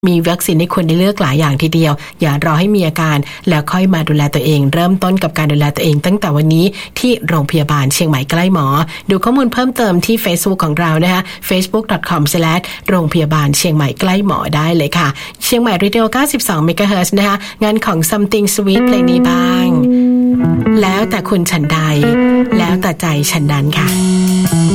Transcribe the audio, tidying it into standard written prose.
มีวัคซีนให้คุณได้เลือกหลายอย่างทีเดียวอย่ารอให้มีอาการแล้วค่อยมาดูแลตัวเองเริ่มต้นกับการดูแลตัวเองตั้งแต่วันนี้ที่โรงพยาบาลเชียงใหม่ใกล้หมอดูข้อมูลเพิ่มเติมที่ Facebook ของเรานะคะ facebook.com/ โรงพยาบาลเชียงใหม่ใกล้หมอได้เลยค่ะเชียงใหม่ Radio 92 MHz นะคะงานของ Something Sweet เพลงนี้บ้างแล้วแต่คุณฉันใดแล้วแต่ใจฉันนั้นค่ะ